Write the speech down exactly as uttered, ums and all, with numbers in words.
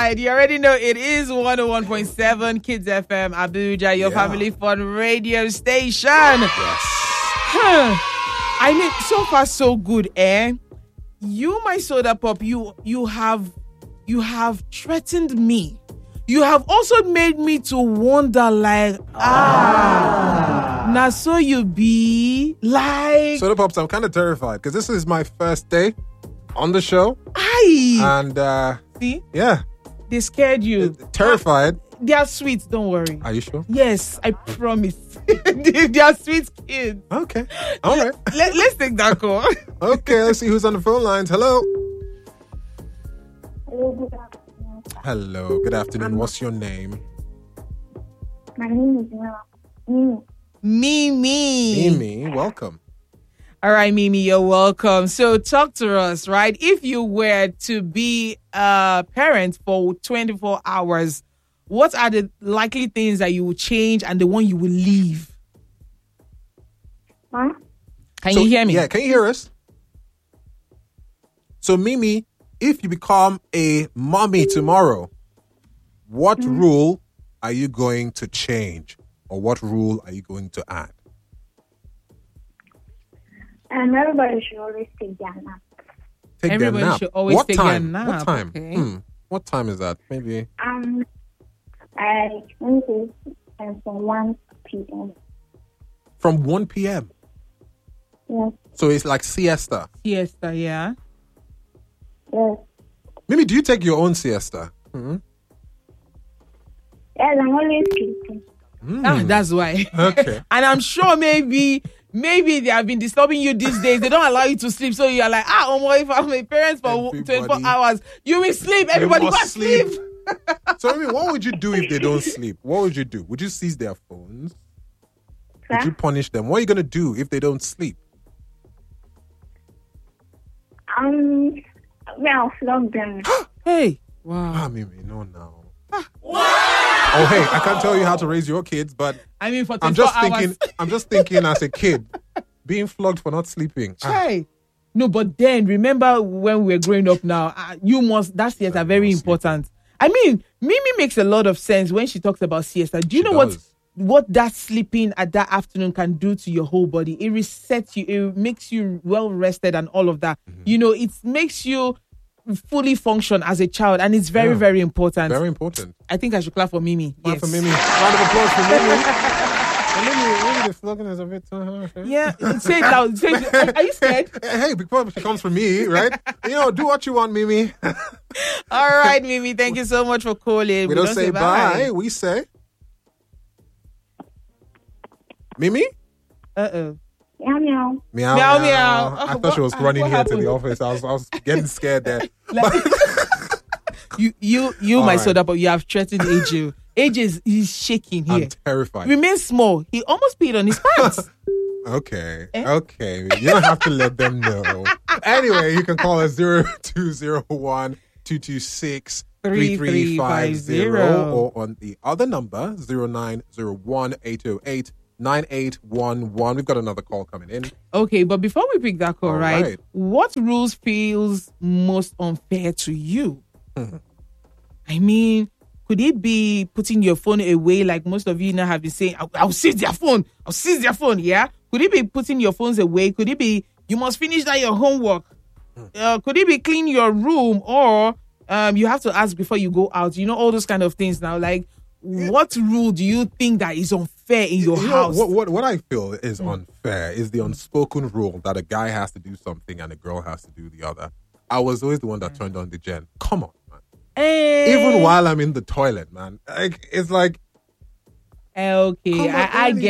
right. You already know it is one oh one point seven Kids F M Abuja, your Yeah. family fun radio station. Yes. Huh. I mean, so far so good, eh? You, my soda pop, you you have you have threatened me. You have also made me to wonder, like, ah, ah. now so you be like. Soda Pops, I'm kind of terrified because this is my first day on the show. Aye. And, uh, see? Yeah. They scared you. Terrified. They are sweet, don't worry. Are you sure? Yes, I promise. They are sweet kids. Okay. All right. Let, let's take that call. Okay, let's see who's on the phone lines. Hello. Hello, good afternoon. Hello. Good afternoon. What's your name? My name is Mimi. Mimi. Mimi. Welcome. All right, Mimi, you're welcome. So talk to us, right? If you were to be a parent for twenty-four hours, what are the likely things that you will change and the one you will leave? Huh? Can So, you hear me? Yeah, can you hear us? So, Mimi, if you become a mommy tomorrow, what Mm. rule are you going to change? Or what rule are you going to add? Um, everybody should always take their nap. Take Everybody their nap. should always what take their time? nap, What time? okay. Hmm. What time is that? Maybe Um, I think it's um, from one p.m. from one p.m. Yes, So it's like siesta. Siesta, yeah. yes. Mimi, do you take your own siesta? Hmm. Yes, I'm always sleeping. Ah, that's why. Okay. And I'm sure maybe maybe they have been disturbing you these days. They don't allow you to sleep. So you're like, ah, Omo, if I'm a parent for Everybody- twenty-four hours, you will sleep. Everybody You go must sleep. sleep. So, Mimi, what would you do if they don't sleep? What would you do? Would you seize their phones? Would Sir? you punish them? What are you going to do if they don't sleep? Um, well, flog them. Hey. Wow. Ah, Mimi, no, no. Oh, hey, I can't tell you how to raise your kids, but I mean, for I'm twenty-four just hours. thinking. I'm just thinking as a kid, being flogged for not sleeping. Ah, Hey. No, but then remember when we were growing up now, uh, you must, that siesta I very must sleep. important. I mean, Mimi makes a lot of sense when she talks about siesta. Do you She know what does. what that sleeping at that afternoon can do to your whole body? It resets you, it makes you well rested and all of that. Mm-hmm. You know, it makes you fully function as a child, and it's very, Yeah. very important. very important. I think I should clap for Mimi. Clap Yes. for Mimi. Round of applause for Mimi. And Mimi, maybe the flogging is a bit. Uh, Yeah, say it loud. Say it, are, are you scared? Hey, before she comes for me, right? You know, do what you want, Mimi. All right, Mimi. Thank you so much for calling. We don't say bye. We say Mimi. Uh oh. Meow, meow. Meow Meow, meow. I Oh, thought she was what- running what here to happened? the office. I was, I was getting scared there. You, you, you, All my right. soda, but you have threatened A J. A J is he's shaking here. I'm terrified. Remain small. He almost peed on his pants. Okay. Eh? Okay. You don't have to let them know. Anyway, you can call us zero two zero one two two six three three five zero or on the other number zero nine zero one eight zero eight nine eight one one. We've got another call coming in. Okay, but before we pick that call, All right, right. what rules feels most unfair to you? I mean, could it be putting your phone away like most of you now have been saying, I'll, I'll seize their phone, I'll seize their phone, yeah? Could it be putting your phones away? Could it be you must finish that your homework? Uh, could it be clean your room, or um, you have to ask before you go out? You know, all those kind of things now. Like, what rule do you think that is unfair in your You know, house? what, what, what I feel is unfair is the unspoken rule that a guy has to do something and a girl has to do the other. I was always the one that turned on the gen. Come on, man. Eh, Even while I'm in the toilet, man. Like, it's like, okay, come on, I, I early. get